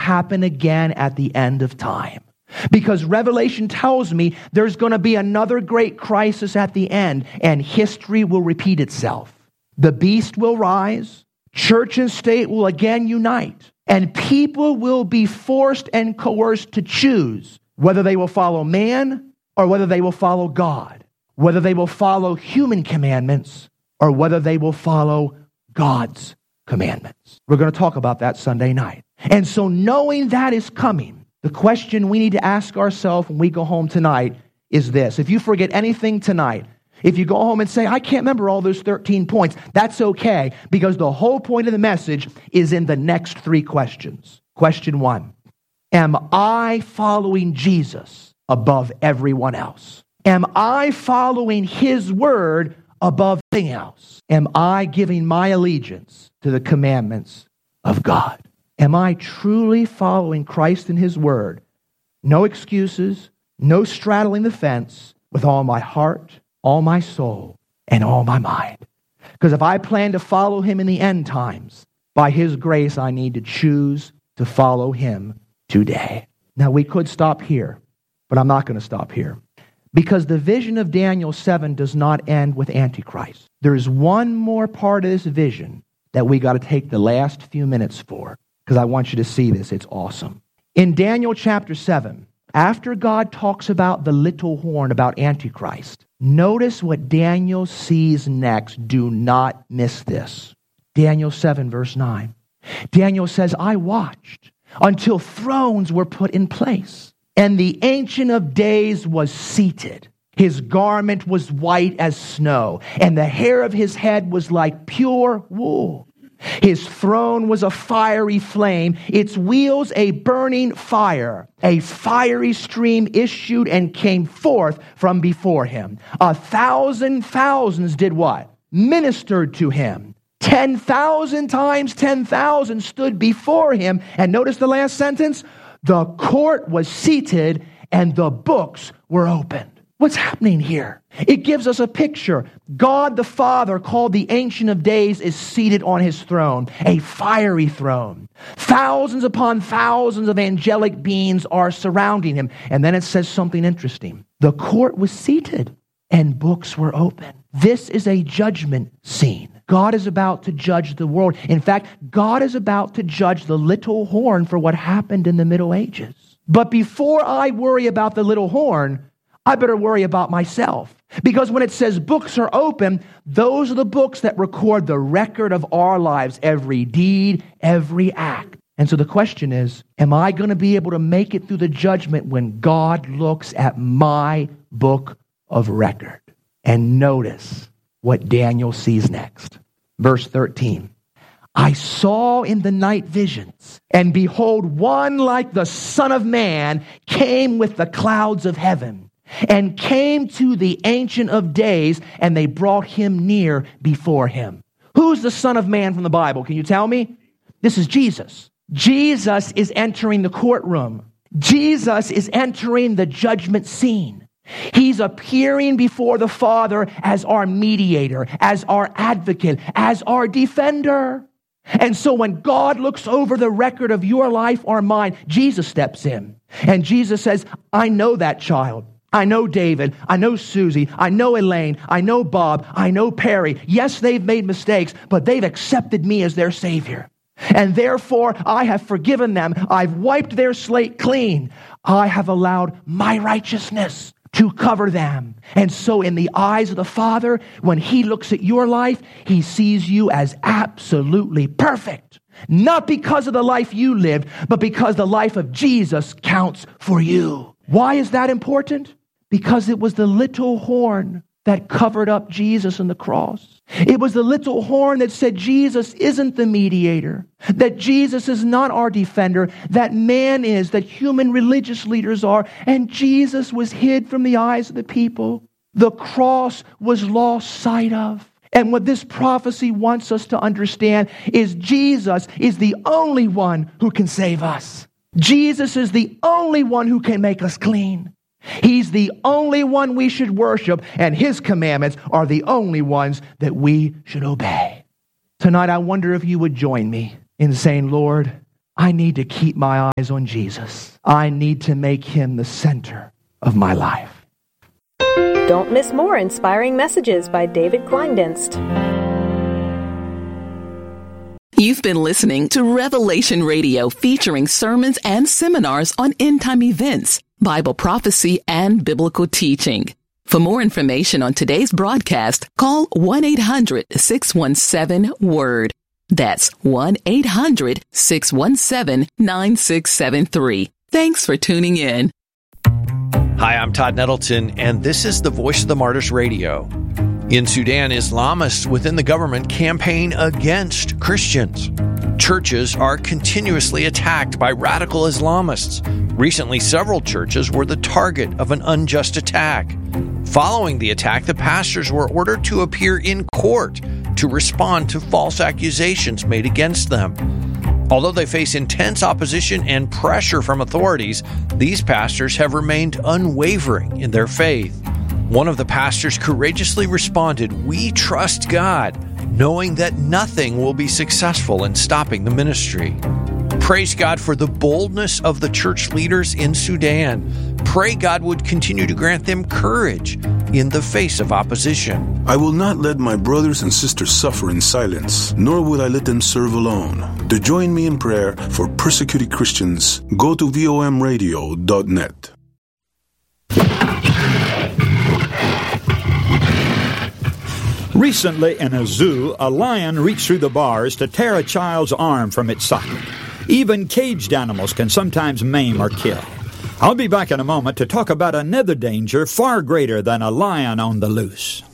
happen again at the end of time. Because Revelation tells me there's going to be another great crisis at the end, and history will repeat itself. The beast will rise, church and state will again unite, and people will be forced and coerced to choose whether they will follow man or whether they will follow God, whether they will follow human commandments or whether they will follow God's commandments. We're going to talk about that Sunday night. And so knowing that is coming, the question we need to ask ourselves when we go home tonight is this. If you forget anything tonight, if you go home and say, I can't remember all those 13 points, that's okay, because the whole point of the message is in the next three questions. Question 1, am I following Jesus above everyone else? Am I following His word above anything else? Am I giving my allegiance to the commandments of God? Am I truly following Christ and His word? No excuses, no straddling the fence, with all my heart, all my soul, and all my mind. Because if I plan to follow Him in the end times, by His grace, I need to choose to follow Him today. Now, we could stop here, but I'm not going to stop here. Because the vision of Daniel 7 does not end with Antichrist. There's one more part of this vision that we got to take the last few minutes for, because I want you to see this. It's awesome. In Daniel chapter 7, after God talks about the little horn, about Antichrist, notice what Daniel sees next. Do not miss this. Daniel 7, verse 9. Daniel says, I watched until thrones were put in place, and the Ancient of Days was seated. His garment was white as snow, and the hair of his head was like pure wool. His throne was a fiery flame, its wheels a burning fire. A fiery stream issued and came forth from before him. 1,000 thousands did what? Ministered to him. 10,000 times 10,000 stood before him. And notice the last sentence. The court was seated and the books were opened. What's happening here? It gives us a picture. God the Father, called the Ancient of Days, is seated on His throne, a fiery throne. Thousands upon thousands of angelic beings are surrounding Him. And then it says something interesting. The court was seated and books were open. This is a judgment scene. God is about to judge the world. In fact, God is about to judge the little horn for what happened in the Middle Ages. But before I worry about the little horn, I better worry about myself. Because when it says books are open, those are the books that record the record of our lives, every deed, every act. And so the question is, am I going to be able to make it through the judgment when God looks at my book of record? And notice what Daniel sees next. Verse 13. I saw in the night visions, and behold, one like the Son of Man came with the clouds of heaven, and came to the Ancient of Days, and they brought him near before him. Who's the Son of Man from the Bible? Can you tell me? This is Jesus. Jesus is entering the courtroom. Jesus is entering the judgment scene. He's appearing before the Father as our mediator, as our advocate, as our defender. And so when God looks over the record of your life or mine, Jesus steps in. And Jesus says, I know that child. I know David, I know Susie, I know Elaine, I know Bob, I know Perry. Yes, they've made mistakes, but they've accepted me as their Savior. And therefore, I have forgiven them. I've wiped their slate clean. I have allowed my righteousness to cover them. And so in the eyes of the Father, when He looks at your life, He sees you as absolutely perfect. Not because of the life you lived, but because the life of Jesus counts for you. Why is that important? Because it was the little horn that covered up Jesus on the cross. It was the little horn that said Jesus isn't the mediator, that Jesus is not our defender, that man is, that human religious leaders are, and Jesus was hid from the eyes of the people. The cross was lost sight of. And what this prophecy wants us to understand is Jesus is the only one who can save us. Jesus is the only one who can make us clean. He's the only one we should worship, and His commandments are the only ones that we should obey. Tonight, I wonder if you would join me in saying, Lord, I need to keep my eyes on Jesus. I need to make him the center of my life. Don't miss more inspiring messages by David Kleindienst. You've been listening to Revelation Radio, featuring sermons and seminars on end-time events, Bible prophecy, and biblical teaching. For more information on today's broadcast, call 1-800-617-WORD. That's 1-800-617-9673. Thanks for tuning in. Hi, I'm Todd Nettleton, and this is the Voice of the Martyrs Radio. In Sudan, Islamists within the government campaign against Christians. Churches are continuously attacked by radical Islamists. Recently, several churches were the target of an unjust attack. Following the attack, the pastors were ordered to appear in court to respond to false accusations made against them. Although they face intense opposition and pressure from authorities, these pastors have remained unwavering in their faith. One of the pastors courageously responded, "We trust God, knowing that nothing will be successful in stopping the ministry." Praise God for the boldness of the church leaders in Sudan. Pray God would continue to grant them courage in the face of opposition. I will not let my brothers and sisters suffer in silence, nor will I let them serve alone. To join me in prayer for persecuted Christians, go to vomradio.net. Recently in a zoo, a lion reached through the bars to tear a child's arm from its socket. Even caged animals can sometimes maim or kill. I'll be back in a moment to talk about another danger far greater than a lion on the loose.